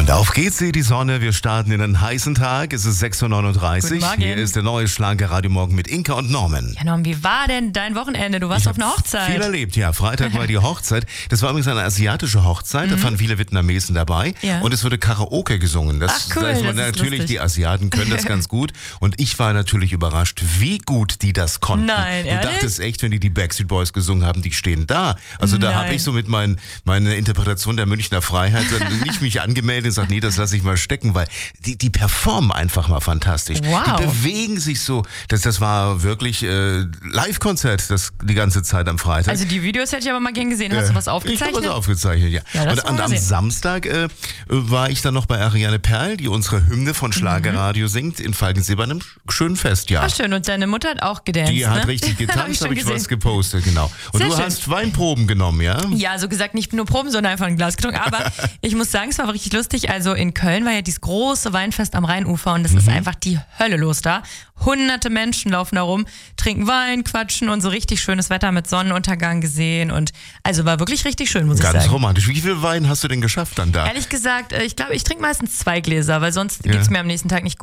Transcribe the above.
Und auf geht's, die Sonne. Wir starten in einen heißen Tag. Es ist 6.39 Uhr. Guten Morgen. Hier ist der neue Schlager-Radio Morgen mit Inka und Norman. Ja, Norm, wie war denn dein Wochenende? Du warst auf einer Hochzeit. Viel erlebt, ja. Freitag war die Hochzeit. Das war übrigens eine asiatische Hochzeit. Da waren viele Vietnamesen dabei. Ja. Und es wurde Karaoke gesungen. Ach, cool, da ist das ist natürlich, lustig. die Asiaten können das ganz gut. Und ich war natürlich überrascht, wie gut die das konnten. Nein, du ehrlich? dachtest echt, wenn die Backstreet Boys gesungen haben, die stehen da. Also da habe Nein. ich so mit meiner Interpretation der Münchner Freiheit dann nicht mich angemeldet und gesagt, nee, das lasse ich mal stecken, weil die performen einfach mal fantastisch. Wow. Die bewegen sich so. Das war wirklich Live-Konzert die ganze Zeit am Freitag. Also die Videos hätte ich aber mal gern gesehen. Hast du was Ich habe aufgezeichnet? was aufgezeichnet, ja. Ja, das und wollen wir am sehen. Samstag war ich dann noch bei Ariane Perl, die unsere Hymne von Schlagerradio singt, in Falkensee bei einem schönen Festjahr. Ach schön, und deine Mutter hat auch gedanced, Die hat ne? richtig getanzt, schon habe ich was gesehen. gepostet, genau. Und Sehr du schön. hast Weinproben genommen, ja? Ja, so gesagt, nicht nur Proben, sondern einfach ein Glas getrunken. Aber ich muss sagen, es war richtig lustig. Also in Köln war ja dieses große Weinfest am Rheinufer und das ist einfach die Hölle los da. Hunderte Menschen laufen da rum, trinken Wein, quatschen und so richtig schönes Wetter mit Sonnenuntergang gesehen. Und also war wirklich richtig schön, muss ich Ganz sagen. romantisch. Wie viel Wein hast du denn geschafft dann da? Ehrlich gesagt, ich glaube, ich trinke meistens 2 Gläser, weil sonst geht's mir am nächsten Tag nicht gut.